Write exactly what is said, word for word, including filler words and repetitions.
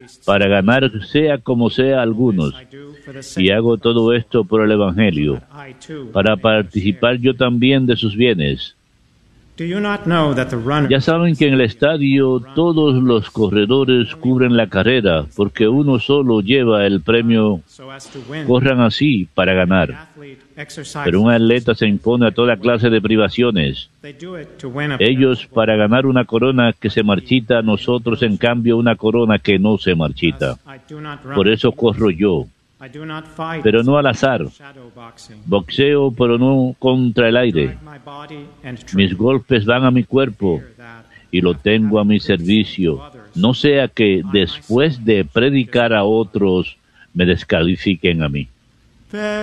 para ganar sea como sea algunos, y hago todo esto por el Evangelio, para participar yo también de sus bienes. Ya saben que en el estadio todos los corredores cubren la carrera, porque uno solo lleva el premio. Corran así para ganar. Pero un atleta se impone a toda clase de privaciones. Ellos para ganar una corona que se marchita, nosotros en cambio una corona que no se marchita. Por eso corro yo, pero no al azar. Boxeo, pero no contra el aire. Mis golpes van a mi cuerpo y lo tengo a mi servicio. No sea que después de predicar a otros me descalifiquen a mí.